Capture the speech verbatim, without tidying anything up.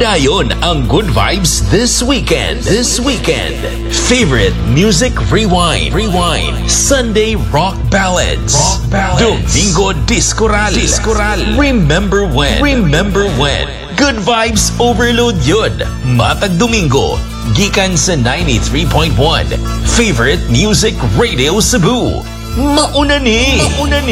Padayon ang good vibes this weekend. This weekend. Favorite music rewind. Rewind. Sunday rock ballads. Rock ballads. Domingo Discoral. Discoral. Remember when. Remember when. Good vibes overload yun. Matag Domingo. Gikan sa ninety-three point one. Favorite Music Radio Cebu. Mauna ni. Mauna ni.